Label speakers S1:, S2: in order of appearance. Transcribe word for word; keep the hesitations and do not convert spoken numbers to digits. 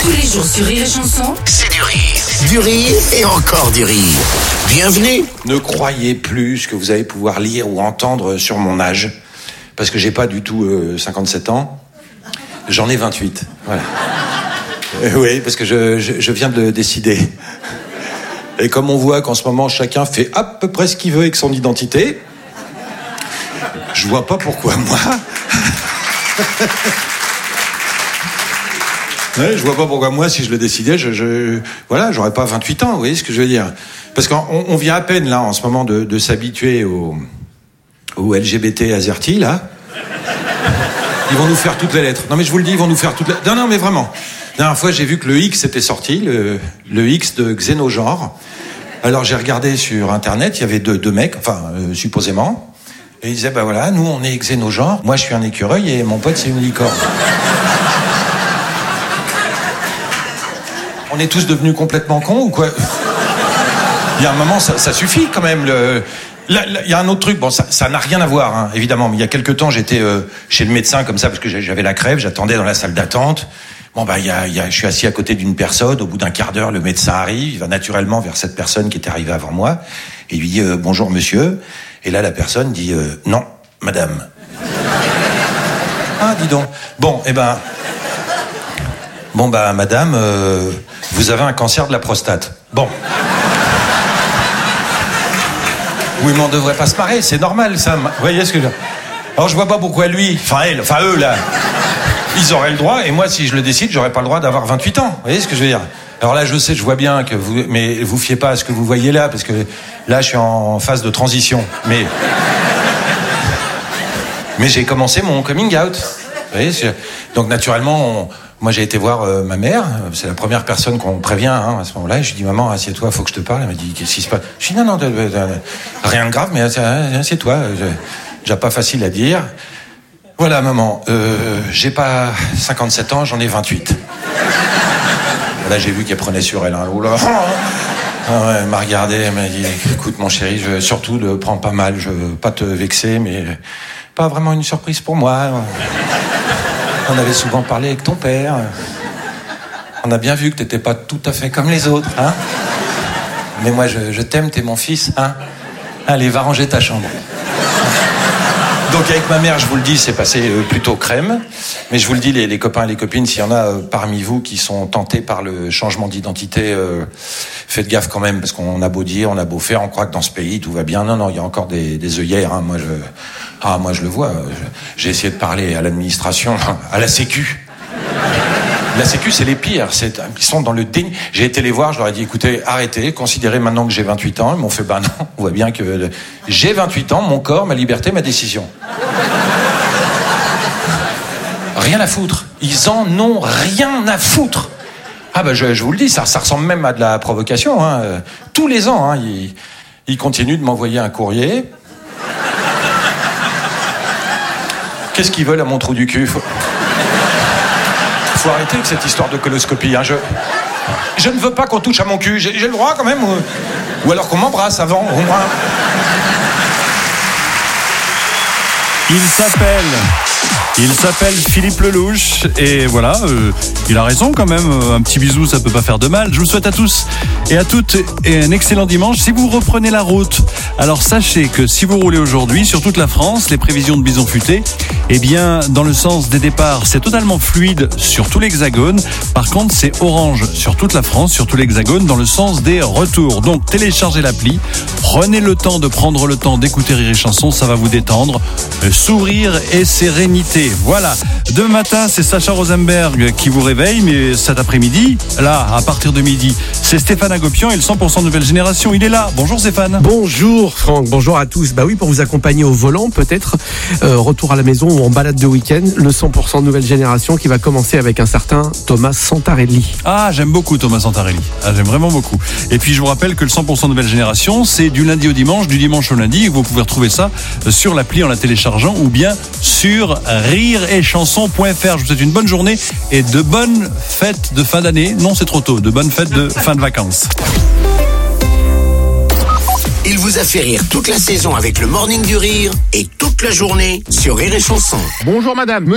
S1: Tous les jours sur Rire et Chanson,
S2: c'est du rire. Du rire et encore du rire. Bienvenue.
S3: Ne croyez plus que vous allez pouvoir lire ou entendre sur mon âge, parce que j'ai pas du tout euh, cinquante-sept ans. J'en ai vingt-huit. Voilà. Euh, oui, parce que je, je, je viens de le décider. Et comme on voit qu'en ce moment, chacun fait à peu près ce qu'il veut avec son identité, je vois pas pourquoi moi... Ouais, je vois pas pourquoi moi, si je le décidais, je, je, voilà, j'aurais pas vingt-huit ans, vous voyez ce que je veux dire. Parce qu'on on vient à peine, là, en ce moment, de, de s'habituer au, au L G B T AZERTY, là. Ils vont nous faire toutes les lettres. Non, mais je vous le dis, ils vont nous faire toutes les... Non, non, mais vraiment. La dernière fois, j'ai vu que le X était sorti, le, le X de Xénogenre. Alors, j'ai regardé sur Internet, il y avait deux, deux mecs, enfin, euh, supposément. Et ils disaient, bah voilà, nous, on est Xénogenre. Moi, je suis un écureuil et mon pote, c'est une licorne. On est tous devenus complètement cons ou quoi? Il y a un moment, ça, ça suffit quand même. Le... Là, là, il y a un autre truc, bon, ça, ça n'a rien à voir, hein, évidemment. Mais il y a quelques temps, j'étais euh, chez le médecin comme ça parce que j'avais la crève, j'attendais dans la salle d'attente. Bon bah, il y a, il y a, je suis assis à côté d'une personne. Au bout d'un quart d'heure, le médecin arrive, il va naturellement vers cette personne qui était arrivée avant moi et il lui dit euh, bonjour monsieur. Et là, la personne dit euh, non, madame. Ah, dis donc. Bon, eh ben, bon bah, madame. Euh... Vous avez un cancer de la prostate. Bon. Oui, mais on devrait pas se marrer, c'est normal, ça. Vous voyez ce que je... Alors, je vois pas pourquoi lui, enfin elle, enfin eux, là, ils auraient le droit, et moi, si je le décide, j'aurais pas le droit d'avoir vingt-huit ans. Vous voyez ce que je veux dire? Alors là, je sais, je vois bien que vous... Mais vous fiez pas à ce que vous voyez là, parce que là, je suis en phase de transition. Mais... Mais j'ai commencé mon coming out. Vous voyez ce que... Donc, naturellement, on... Moi, j'ai été voir euh, ma mère. C'est la première personne qu'on prévient hein, à ce moment-là. Et je lui dis, maman, assieds-toi, faut que je te parle. Elle m'a dit, qu'est-ce qui se passe? Je lui dis, non, non, de, de, de, rien de grave, mais assieds-toi. J'ai pas facile à dire. Voilà, maman, euh, j'ai pas cinquante-sept ans, j'en ai vingt-huit. Là, j'ai vu qu'elle prenait sur elle. Hein. Oula. Ah ouais, elle m'a regardé, elle m'a dit, écoute, mon chéri, je, surtout ne prends pas mal, je veux pas te vexer, mais pas vraiment une surprise pour moi. On avait souvent parlé avec ton père. On a bien vu que t'étais pas tout à fait comme les autres, hein. Mais moi, je, je t'aime, t'es mon fils, hein. Allez, va ranger ta chambre. Donc, avec ma mère, je vous le dis, c'est passé euh, plutôt crème. Mais je vous le dis, les, les copains et les copines, s'il y en a euh, parmi vous qui sont tentés par le changement d'identité, euh, faites gaffe quand même, parce qu'on a beau dire, on a beau faire, on croit que dans ce pays, tout va bien. Non, non, il y a encore des, des œillères, hein. Moi, je... Ah, moi, je le vois. J'ai essayé de parler à l'administration, à la Sécu. La Sécu, c'est les pires. C'est, ils sont dans le déni. J'ai été les voir, je leur ai dit, écoutez, arrêtez, considérez maintenant que j'ai vingt-huit ans. Ils m'ont fait, bah non, on voit bien que j'ai vingt-huit ans, mon corps, ma liberté, ma décision. Rien à foutre. Ils en ont rien à foutre. Ah, bah, je, je vous le dis, ça, ça ressemble même à de la provocation, hein. Tous les ans, hein, ils, ils continuent de m'envoyer un courrier. Qu'est-ce qu'ils veulent à mon trou du cul? Faut, Faut arrêter avec cette histoire de coloscopie. Hein. Je... Je ne veux pas qu'on touche à mon cul. J'ai, j'ai le droit quand même. Ou, ou alors qu'on m'embrasse avant, au moins.
S4: Il s'appelle... Il s'appelle Philippe Lelouch et voilà, euh, il a raison quand même, un petit bisou ça peut pas faire de mal. Je vous souhaite à tous et à toutes et un excellent dimanche. Si vous reprenez la route, alors sachez que si vous roulez aujourd'hui sur toute la France, les prévisions de Bison Futé, eh bien dans le sens des départs c'est totalement fluide sur tout l'hexagone. Par contre c'est orange sur toute la France, sur tout l'hexagone dans le sens des retours. Donc téléchargez l'appli, prenez le temps de prendre le temps d'écouter Rire et Chanson, ça va vous détendre, euh, sourire et sérénité. Voilà, demain matin c'est Sacha Rosenberg qui vous réveille, mais cet après-midi, là à partir de midi, c'est Stéphane Agopian et le cent pour cent Nouvelle Génération, il est là. Bonjour Stéphane.
S5: Bonjour Franck, bonjour à tous. Bah oui, pour vous accompagner au volant peut-être, euh, retour à la maison ou en balade de week-end, le cent pour cent Nouvelle Génération qui va commencer avec un certain Thomas Santarelli.
S4: Ah, j'aime beaucoup Thomas Santarelli, ah, j'aime vraiment beaucoup. Et puis je vous rappelle que le cent pour cent Nouvelle Génération, c'est du lundi au dimanche, du dimanche au lundi, et vous pouvez retrouver ça sur l'appli en la téléchargeant ou bien sur rire et chanson point f r. Je vous souhaite une bonne journée et de bonnes fêtes de fin d'année. Non, c'est trop tôt. De bonnes fêtes de fin de vacances.
S2: Il vous a fait rire toute la saison avec le Morning du Rire et toute la journée sur Rire et Chanson.
S5: Bonjour madame.